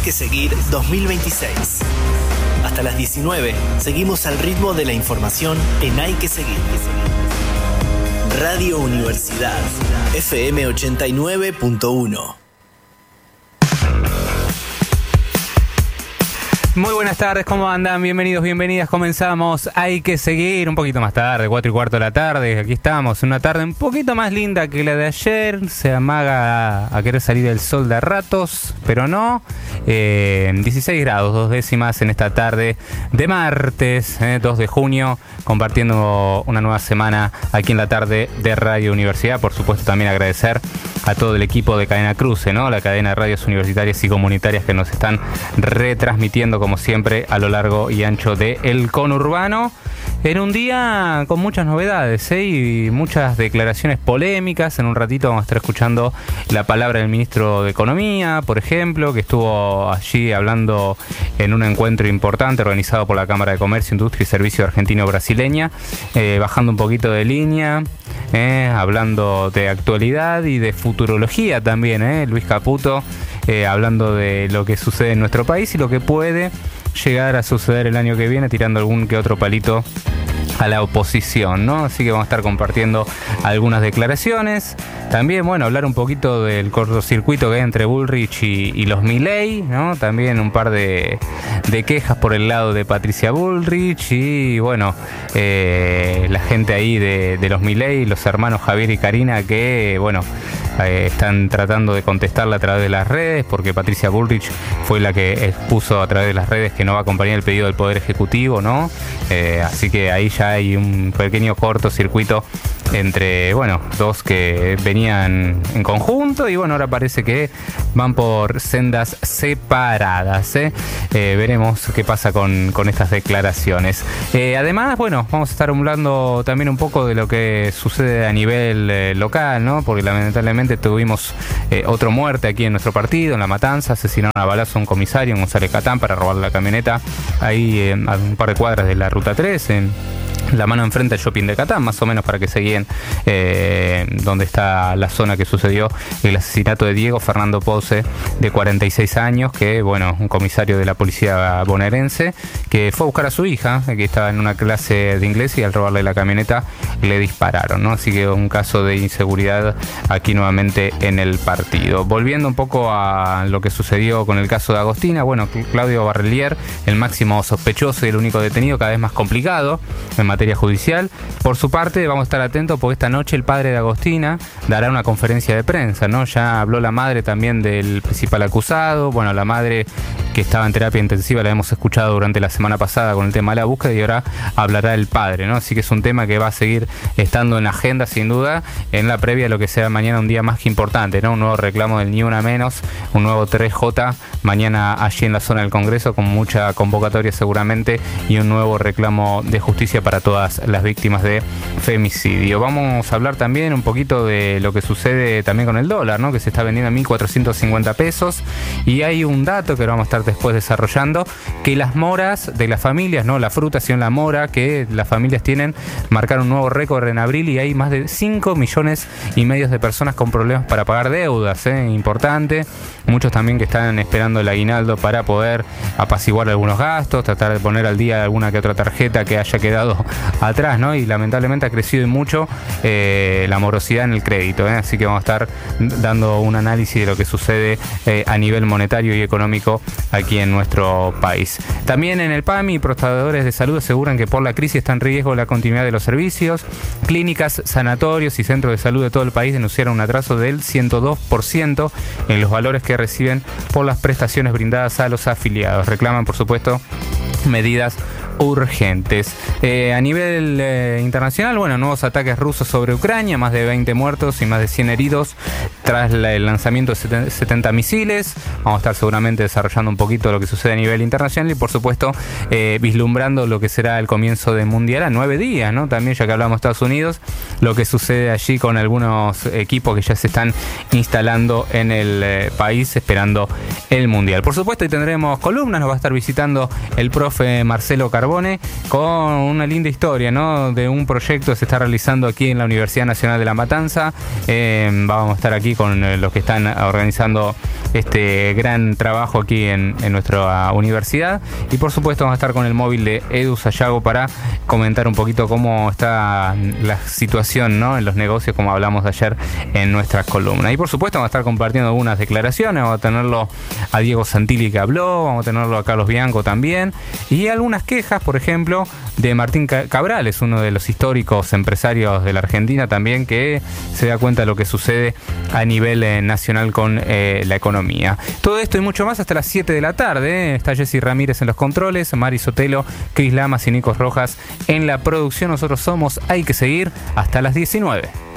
que seguir 2026. Hasta las 19 seguimos al ritmo de la información en Hay que seguir. Radio Universidad, FM 89.1. Muy buenas tardes, ¿cómo andan? Bienvenidos, bienvenidas. Comenzamos Hay que seguir un poquito más tarde, 4:15 de la tarde. Aquí estamos, una tarde un poquito más linda que la de ayer. Se amaga a querer salir el sol de a ratos, pero no. 16 grados, 2 décimas en esta tarde de martes, 2 de junio, compartiendo una nueva semana aquí en la tarde de Radio Universidad. Por supuesto, también agradecer a todo el equipo de Cadena Cruce, ¿no? La cadena de radios universitarias y comunitarias que nos están retransmitiendo como siempre a lo largo y ancho del conurbano, en un día con muchas novedades, y muchas declaraciones polémicas. En un ratito vamos a estar escuchando la palabra del ministro de Economía, por ejemplo, que estuvo allí hablando en un encuentro importante organizado por la Cámara de Comercio, Industria y Servicio Argentino-Brasileña, bajando un poquito de línea, hablando de actualidad y de futurología también, Luis Caputo, hablando de lo que sucede en nuestro país y lo que puede llegar a suceder el año que viene, tirando algún que otro palito a la oposición, ¿no? Así que vamos a estar compartiendo algunas declaraciones. También, bueno, hablar un poquito del cortocircuito que hay entre Bullrich y los Milei, ¿no? También un par de quejas por el lado de Patricia Bullrich y, bueno, la gente ahí de los Milei, los hermanos Javier y Karina, que, bueno, están tratando de contestarle a través de las redes, porque Patricia Bullrich fue la que expuso a través de las redes que no va a acompañar el pedido del Poder Ejecutivo, ¿no? Así que ahí ya hay un pequeño cortocircuito entre, bueno, dos que venían en conjunto y, bueno, ahora parece que van por sendas separadas, veremos qué pasa con estas declaraciones. Además, bueno, vamos a estar hablando también un poco de lo que sucede a nivel local, ¿no? Porque lamentablemente tuvimos otra muerte aquí en nuestro partido, en La Matanza. Asesinaron a balazo a un comisario en González Catán para robarle la camioneta ahí a un par de cuadras de la Ruta 3, en la mano enfrente al shopping de Catán, más o menos, para que se guíen donde está la zona que sucedió el asesinato de Diego Fernando Pose, de 46 años, que, bueno, un comisario de la policía bonaerense, que fue a buscar a su hija, que estaba en una clase de inglés, y al robarle la camioneta le dispararon, ¿no? Así que un caso de inseguridad aquí nuevamente en el partido. Volviendo un poco a lo que sucedió con el caso de Agostina, bueno, Claudio Barrelier, el máximo sospechoso y el único detenido, cada vez más complicado en materia judicial. Por su parte, vamos a estar atentos porque esta noche el padre de Agostina dará una conferencia de prensa, ¿no? Ya habló la madre también del principal acusado. Bueno, la madre, que estaba en terapia intensiva, la hemos escuchado durante la semana pasada con el tema de la búsqueda, y ahora hablará el padre, ¿no? Así que es un tema que va a seguir estando en la agenda, sin duda, en la previa de lo que será mañana un día más que importante, ¿no? Un nuevo reclamo del Ni Una Menos, un nuevo 3J mañana allí en la zona del Congreso, con mucha convocatoria seguramente, y un nuevo reclamo de justicia para todas las víctimas de femicidio. Vamos a hablar también un poquito de lo que sucede también con el dólar, ¿no? Que se está vendiendo a 1.450 pesos, y hay un dato que lo vamos a estar después desarrollando, que las moras de las familias, no la fruta, sino la mora que las familias tienen, marcaron un nuevo récord en abril, y hay más de 5,5 millones de personas con problemas para pagar deudas, importante. Muchos también que están esperando el aguinaldo para poder apaciguar algunos gastos, tratar de poner al día alguna que otra tarjeta que haya quedado atrás, ¿no? Y lamentablemente ha crecido mucho la morosidad en el crédito, así que vamos a estar dando un análisis de lo que sucede a nivel monetario y económico aquí en nuestro país. También en el PAMI, prestadores de salud aseguran que por la crisis está en riesgo la continuidad de los servicios. Clínicas, sanatorios y centros de salud de todo el país denunciaron un atraso del 102% en los valores que reciben por las prestaciones brindadas a los afiliados. Reclaman, por supuesto, medidas urgentes. A nivel internacional, bueno, nuevos ataques rusos sobre Ucrania, más de 20 muertos y más de 100 heridos tras el lanzamiento de 70 misiles. Vamos a estar seguramente desarrollando un poquito lo que sucede a nivel internacional y, por supuesto, vislumbrando lo que será el comienzo del Mundial a 9 días, ¿no? También, ya que hablamos de Estados Unidos, lo que sucede allí con algunos equipos que ya se están instalando en el país esperando el Mundial. Por supuesto, y tendremos columnas, nos va a estar visitando el profe Marcelo Carvalho, Carbone, con una linda historia, ¿no? De un proyecto que se está realizando aquí en la Universidad Nacional de La Matanza. Vamos a estar aquí con los que están organizando este gran trabajo aquí en nuestra universidad, y por supuesto vamos a estar con el móvil de Edu Sayago para comentar un poquito cómo está la situación, ¿no? En los negocios, como hablamos ayer en nuestra columna. Y por supuesto vamos a estar compartiendo algunas declaraciones. Vamos a tenerlo a Diego Santilli, que habló, vamos a tenerlo a Carlos Bianco también, y algunas quejas, por ejemplo, de Martín Cabral, es uno de los históricos empresarios de la Argentina también, que se da cuenta de lo que sucede a nivel nacional con la economía. Todo esto y mucho más hasta las 7 de la tarde. Está Jessy Ramírez en los controles, Mari Sotelo, Cris Lamas y Nicos Rojas en la producción. Nosotros somos Hay que Seguir hasta las 19.